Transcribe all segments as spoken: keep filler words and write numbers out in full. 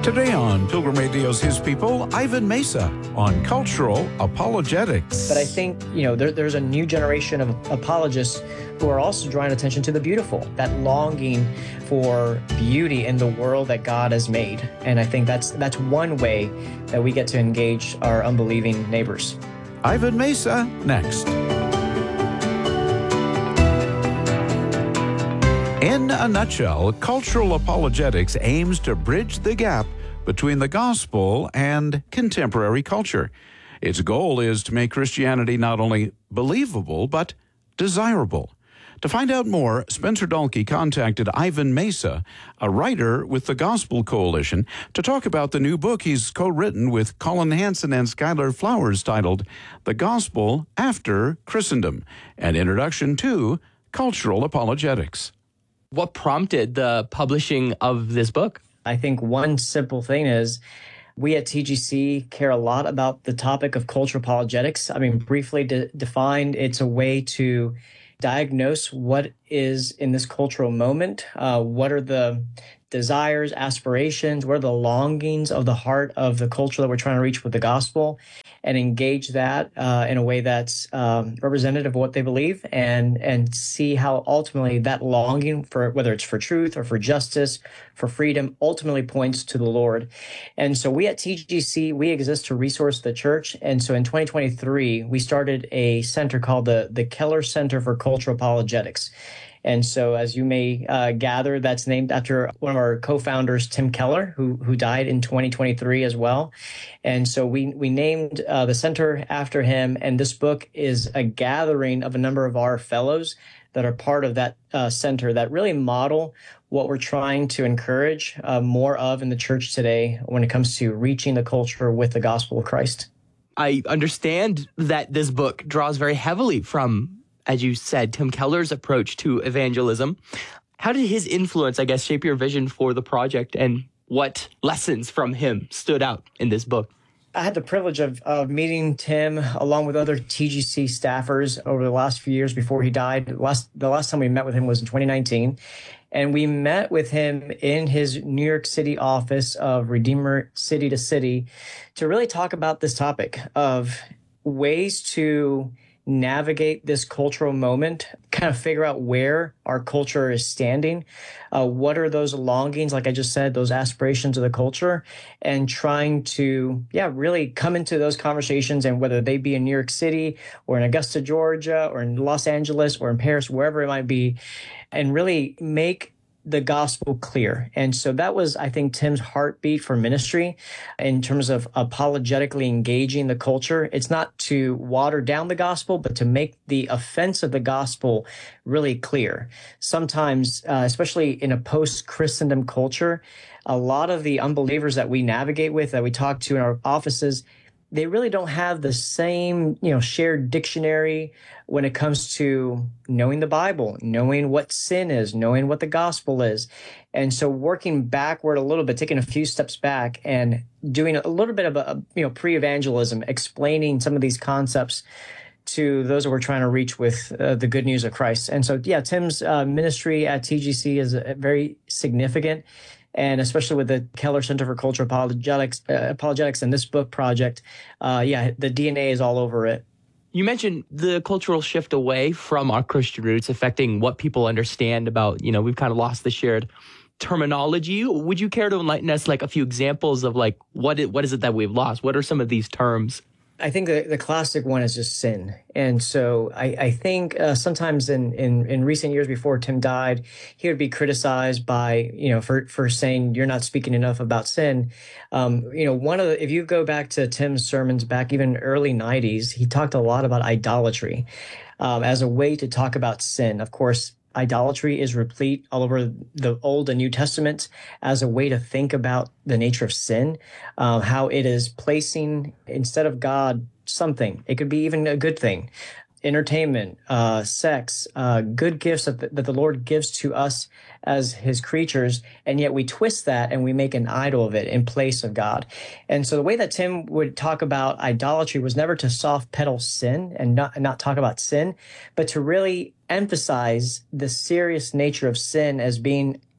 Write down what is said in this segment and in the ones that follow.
Today on Pilgrim Radio's His People, Ivan Mesa on cultural apologetics. But I think, you know, there, there's a new generation of apologists who are also drawing attention to the beautiful, that longing for beauty in the world that God has made. And I think that's that's one way that we get to engage our unbelieving neighbors. Ivan Mesa, next. In a nutshell, cultural apologetics aims to bridge the gap between the gospel and contemporary culture. Its goal is to make Christianity not only believable, but desirable. To find out more, Spencer Dahlke contacted Ivan Mesa, a writer with the Gospel Coalition, to talk about the new book he's co-written with Colin Hansen and Skylar Flowers titled The Gospel After Christendom, an introduction to cultural apologetics. What prompted the publishing of this book? I think one simple thing is we at T G C care a lot about the topic of cultural apologetics. I mean, briefly de- defined, it's a way to diagnose what is in this cultural moment, uh, what are the desires, aspirations, what are the longings of the heart of the culture that we're trying to reach with the gospel, and engage that uh, in a way that's um, representative of what they believe, and and see how ultimately that longing for, whether it's for truth or for justice, for freedom, ultimately points to the Lord. And so we at T G C, we exist to resource the church. And so in twenty twenty-three, we started a center called the, the Keller Center for Cultural Apologetics. And so, as you may uh, gather, that's named after one of our co-founders, Tim Keller, who who died in twenty twenty-three as well. And so we we named uh, the center after him. And this book is a gathering of a number of our fellows that are part of that uh, center that really model what we're trying to encourage uh, more of in the church today when it comes to reaching the culture with the gospel of Christ. I understand that this book draws very heavily from, as you said, Tim Keller's approach to evangelism. How did his influence, I guess, shape your vision for the project, and what lessons from him stood out in this book? I had the privilege of, of meeting Tim along with other T G C staffers over the last few years before he died. The last, the last time we met with him was in twenty nineteen. And we met with him in his New York City office of Redeemer City to City to really talk about this topic of ways to navigate this cultural moment, kind of figure out where our culture is standing. Uh, what are those longings, like I just said, those aspirations of the culture, and trying to, yeah, really come into those conversations, and whether they be in New York City or in Augusta, Georgia, or in Los Angeles or in Paris, wherever it might be, and really make the gospel clear. And so that was, I think, Tim's heartbeat for ministry in terms of apologetically engaging the culture. It's not to water down the gospel, but to make the offense of the gospel really clear. Sometimes, uh, especially in a post-Christendom culture, a lot of the unbelievers that we navigate with, that we talk to in our offices, they really don't have the same, you know, shared dictionary when it comes to knowing the Bible, knowing what sin is, knowing what the gospel is. And so working backward a little bit, taking a few steps back and doing a little bit of a, you know, pre-evangelism, explaining some of these concepts to those that we're trying to reach with uh, the good news of Christ. And so, yeah, Tim's uh, ministry at T G C is uh, very significant. And especially with the Keller Center for Cultural Apologetics, uh, Apologetics and this book project, uh, yeah, the D N A is all over it. You mentioned the cultural shift away from our Christian roots affecting what people understand about, you know, we've kind of lost the shared terminology. Would you care to enlighten us, like, a few examples of, like, what it, what is it that we've lost? What are some of these terms? I think the, the classic one is just sin. And so I, I think uh, sometimes in, in, in recent years before Tim died, he would be criticized by, you know, for, for saying you're not speaking enough about sin. Um, you know, one of the, if you go back to Tim's sermons back even early nineties, he talked a lot about idolatry um, as a way to talk about sin. Of course, idolatry is replete all over the Old and New Testament as a way to think about the nature of sin, uh, how it is placing instead of God something. It could be even a good thing. Entertainment, uh, sex, uh, good gifts that the, that the Lord gives to us as his creatures, and yet we twist that and we make an idol of it in place of God. And so the way that Tim would talk about idolatry was never to soft pedal sin and not, and not talk about sin, but to really emphasize the serious nature of sin as being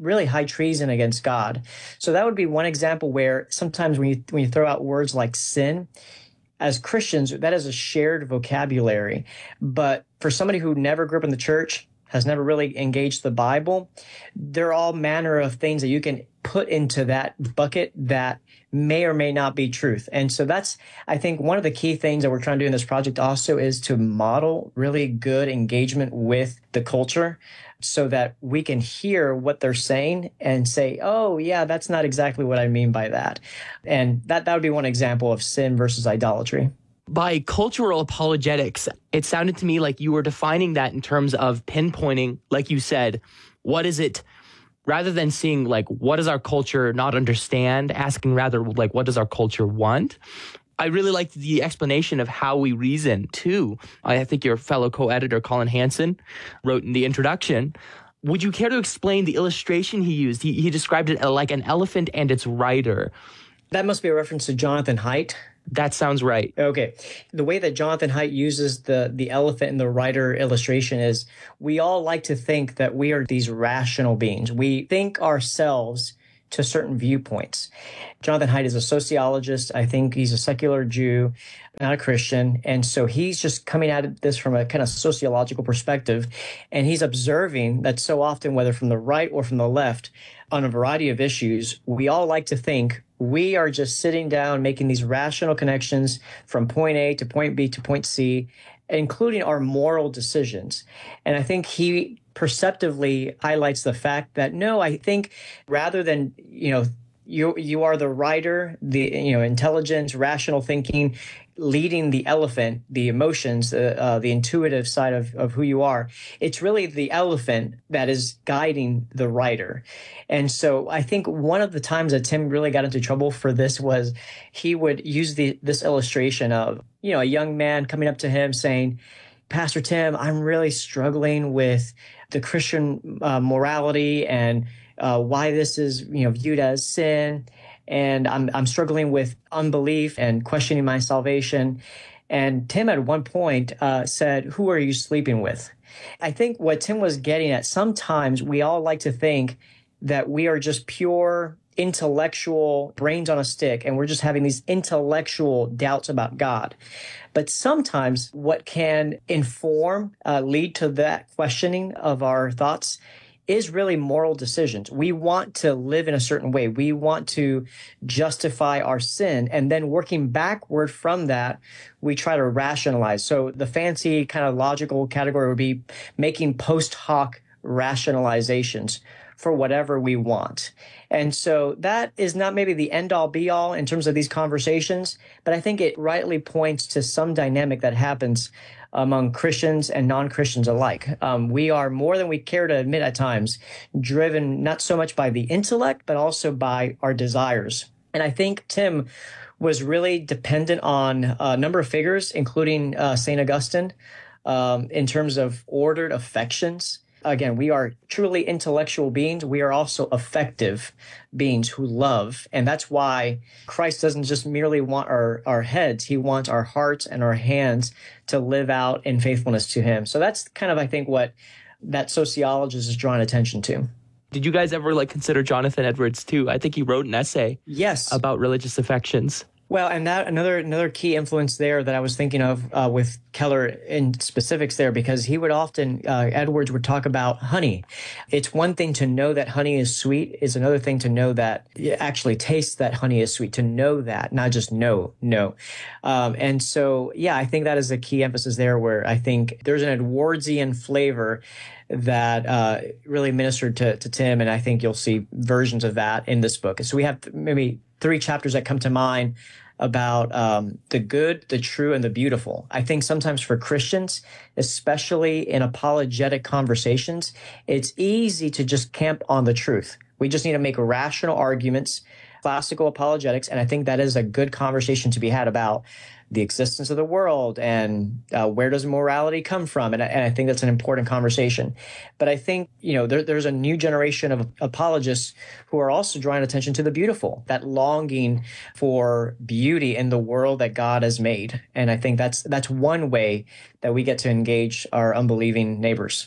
really high treason against God. So that would be one example where sometimes when you when you throw out words like sin, as Christians, that is a shared vocabulary. But for somebody who never grew up in the church, has never really engaged the Bible, there are all manner of things that you can put into that bucket that may or may not be truth. And so that's, I think, one of the key things that we're trying to do in this project also is to model really good engagement with the culture so that we can hear what they're saying and say, oh, yeah, that's not exactly what I mean by that. And that, that would be one example of sin versus idolatry. By cultural apologetics, it sounded to me like you were defining that in terms of pinpointing, like you said, what is it, rather than seeing like, what does our culture not understand, asking rather like, what does our culture want? I really liked the explanation of how we reason too. I think your fellow co-editor, Colin Hanson, wrote in the introduction. Would you care to explain the illustration he used? He, he described it like an elephant and its rider. That must be a reference to Jonathan Haidt. That sounds right. Okay. The way that Jonathan Haidt uses the, the elephant and the rider illustration is we all like to think that we are these rational beings. We think ourselves to certain viewpoints. Jonathan Haidt is a sociologist. I think he's a secular Jew, not a Christian. And so he's just coming at this from a kind of sociological perspective. And he's observing that so often, whether from the right or from the left, on a variety of issues, we all like to think we are just sitting down, making these rational connections from point A to point B to point C, including our moral decisions. And I think he perceptively highlights the fact that, no, I think rather than, you know, you you are the writer, the, you know, intelligence, rational thinking, leading the elephant, the emotions, uh, uh, the intuitive side of, of who you are. It's really the elephant that is guiding the rider. And so I think one of the times that Tim really got into trouble for this was he would use the this illustration of, you know, a young man coming up to him saying, Pastor Tim, I'm really struggling with the Christian uh, morality and uh, why this is, you know, viewed as sin. And I'm I'm struggling with unbelief and questioning my salvation. And Tim at one point uh, said, who are you sleeping with? I think what Tim was getting at, sometimes we all like to think that we are just pure intellectual brains on a stick, and we're just having these intellectual doubts about God. But sometimes what can inform, uh, lead to that questioning of our thoughts is really moral decisions. We want to live in a certain way. We want to justify our sin. And then working backward from that, we try to rationalize. So the fancy kind of logical category would be making post hoc rationalizations for whatever we want. And so that is not maybe the end all be all in terms of these conversations, but I think it rightly points to some dynamic that happens among Christians and non-Christians alike. Um, we are, more than we care to admit at times, driven not so much by the intellect, but also by our desires. And I think Tim was really dependent on a number of figures, including uh, Saint Augustine, um, in terms of ordered affections. Again, we are truly intellectual beings. We are also affective beings who love. And that's why Christ doesn't just merely want our, our heads. He wants our hearts and our hands to live out in faithfulness to him. So that's kind of, I think, what that sociologist is drawing attention to. Did you guys ever like consider Jonathan Edwards too? I think he wrote an essay yes. about religious affections. Well, and that another another key influence there that I was thinking of uh, with Keller in specifics there, because he would often, uh, Edwards would talk about honey. It's one thing to know that honey is sweet. It's another thing to know that it actually tastes that honey is sweet, to know that, not just know, know. Um, and so, yeah, I think that is a key emphasis there where I think there's an Edwardsian flavor that uh, really ministered to, to Tim. And I think you'll see versions of that in this book. So we have maybe three chapters that come to mind about um, the good, the true, and the beautiful. I think sometimes for Christians, especially in apologetic conversations, it's easy to just camp on the truth. We just need to make rational arguments, classical apologetics, and I think that is a good conversation to be had about the existence of the world and uh, where does morality come from? And I, and I think that's an important conversation. But I think, you know, there, there's a new generation of apologists who are also drawing attention to the beautiful, that longing for beauty in the world that God has made. And I think that's that's one way that we get to engage our unbelieving neighbors.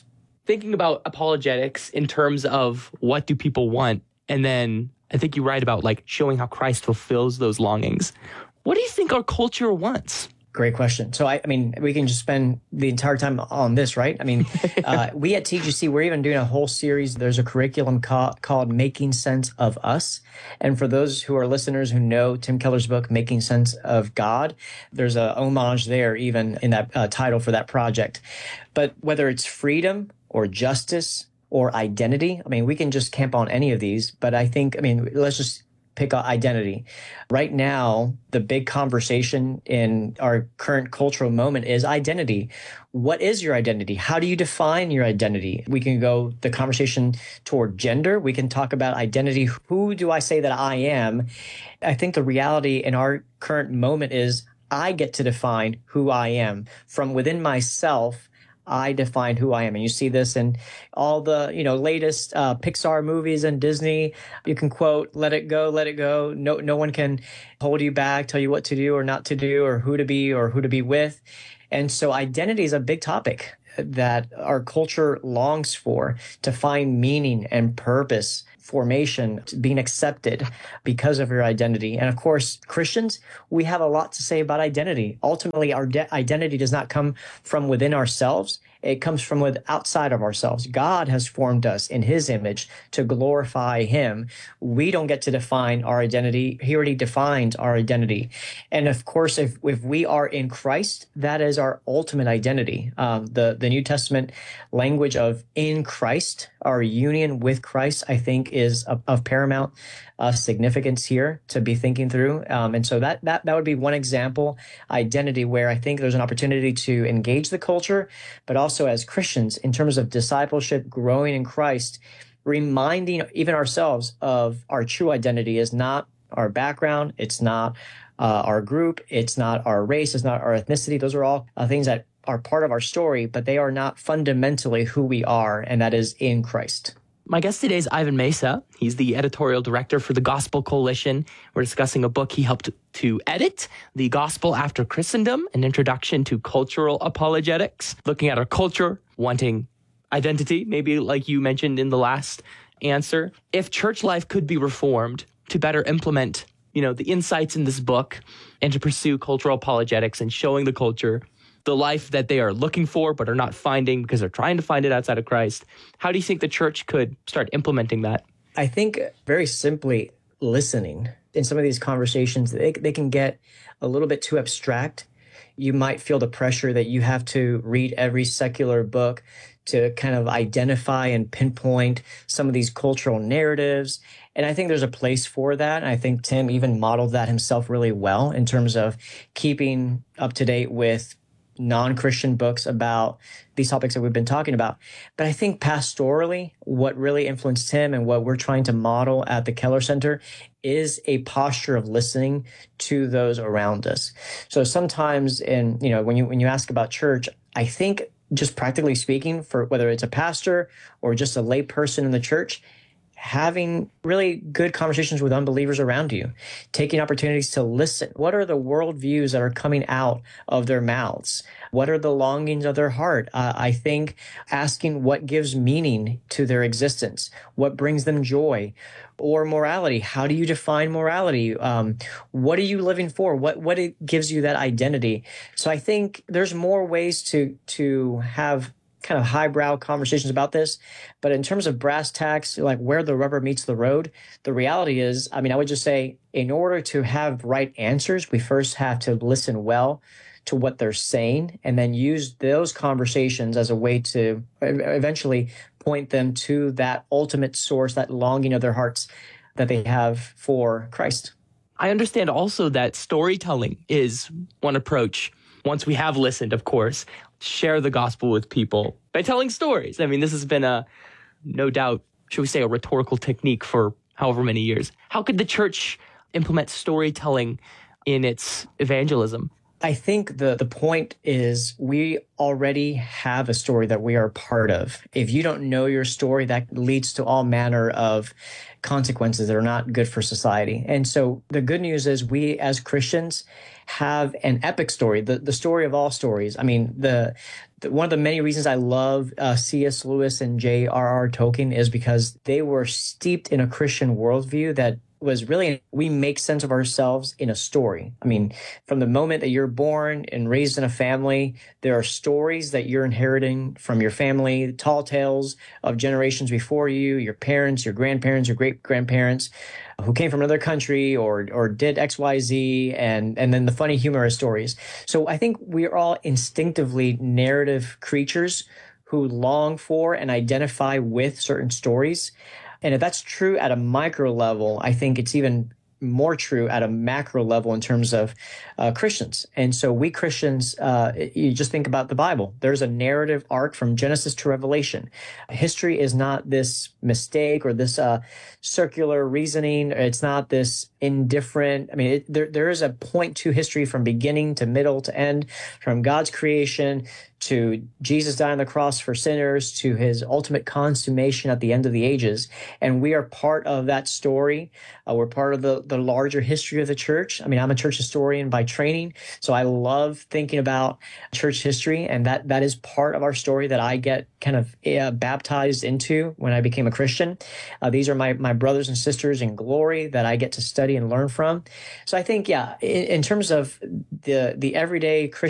thinking about apologetics in terms of what do people want, and then I think you write about like showing how Christ fulfills those longings. What do you think our culture wants? Great question. So, I, I mean, we can just spend the entire time on this, right? I mean, uh, we at T G C, we're even doing a whole series. There's a curriculum ca- called Making Sense of Us. And for those who are listeners who know Tim Keller's book, Making Sense of God, there's a homage there even in that uh, title for that project. But whether it's freedom or justice or identity, I mean, we can just camp on any of these. But I think, I mean, let's just pick identity. Right now, the big conversation in our current cultural moment is identity. What is your identity? How do you define your identity? We can go the conversation toward gender. We can talk about identity. Who do I say that I am? I think the reality in our current moment is I get to define who I am from within myself. I define who I am. And you see this in all the, you know, latest uh, Pixar movies and Disney. You can quote, let it go, let it go. No, no one can hold you back, tell you what to do or not to do or who to be or who to be with. And so identity is a big topic that our culture longs for, to find meaning and purpose, formation, being accepted because of your identity. And of course, Christians, we have a lot to say about identity. Ultimately, our de- identity does not come from within ourselves. It comes from with outside of ourselves. God has formed us in his image to glorify him. We don't get to define our identity. He already defined our identity. And of course, if, if we are in Christ, that is our ultimate identity. Um, the, the New Testament language of in Christ, our union with Christ, I think is of, of paramount uh, significance here to be thinking through. Um, and so that, that, that would be one example, identity, where I think there's an opportunity to engage the culture, but also as Christians in terms of discipleship, growing in Christ, reminding even ourselves of our true identity is not our background. It's not uh, our group. It's not our race. It's not our ethnicity. Those are all uh, things that are part of our story, but they are not fundamentally who we are, and that is in Christ. My guest today is Ivan Mesa. He's the editorial director for the Gospel Coalition. We're discussing a book he helped to edit, The Gospel After Christendom, an introduction to cultural apologetics, looking at our culture, wanting identity, maybe like you mentioned in the last answer. If church life could be reformed to better implement, you know, the insights in this book and to pursue cultural apologetics and showing the culture the life that they are looking for but are not finding because they're trying to find it outside of Christ, how do you think the church could start implementing that? I think very simply listening. In some of these conversations, they, they can get a little bit too abstract. You might feel the pressure that you have to read every secular book to kind of identify and pinpoint some of these cultural narratives. And I think there's a place for that. And I think Tim even modeled that himself really well in terms of keeping up to date with non-Christian books about these topics that we've been talking about. But I think pastorally, what really influenced him and what we're trying to model at the Keller Center is a posture of listening to those around us. So sometimes in, you know, when you when you ask about church, I think just practically speaking, for whether it's a pastor or just a lay person in the church, having really good conversations with unbelievers around you, taking opportunities to listen. What are the worldviews that are coming out of their mouths? What are the longings of their heart? Uh, I think asking what gives meaning to their existence, what brings them joy, or morality. How do you define morality? Um, what are you living for? What what it gives you that identity? So I think there's more ways to to have kind of highbrow conversations about this. But in terms of brass tacks, like where the rubber meets the road, the reality is, I mean, I would just say in order to have right answers, we first have to listen well to what they're saying and then use those conversations as a way to eventually point them to that ultimate source, that longing of their hearts that they have for Christ. I understand also that storytelling is one approach. Once we have listened, of course, share the gospel with people by telling stories. I mean, this has been a, no doubt, should we say, a rhetorical technique for however many years. How could the church implement storytelling in its evangelism? I think the, the point is we already have a story that we are part of. If you don't know your story, that leads to all manner of consequences that are not good for society. And so the good news is we as Christians have an epic story, the, the story of all stories. I mean, the, the one of the many reasons I love uh, C S. Lewis and J R R. Tolkien is because they were steeped in a Christian worldview that was really, we make sense of ourselves in a story. I mean, from the moment that you're born and raised in a family, there are stories that you're inheriting from your family, tall tales of generations before you, your parents, your grandparents, your great-grandparents who came from another country or or did X, Y, Z, and, and then the funny, humorous stories. So I think we are all instinctively narrative creatures who long for and identify with certain stories. And if that's true at a micro level, I think it's even more true at a macro level in terms of uh, Christians. And so we Christians, uh, you just think about the Bible. There's a narrative arc from Genesis to Revelation. History is not this mistake or this uh, circular reasoning. It's not this indifferent. I mean, it, there there is a point to history from beginning to middle to end, from God's creation to Jesus dying on the cross for sinners, to his ultimate consummation at the end of the ages. And we are part of that story. Uh, we're part of the, the larger history of the church. I mean, I'm a church historian by training, so I love thinking about church history, and that that is part of our story that I get kind of uh, baptized into when I became a Christian. Uh, these are my, my brothers and sisters in glory that I get to study and learn from. So I think, yeah, in, in terms of the, the everyday Christian